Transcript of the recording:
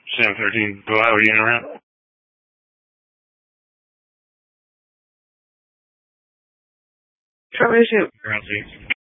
713. Go out, are you in around? Troubleshoot. Ground Z.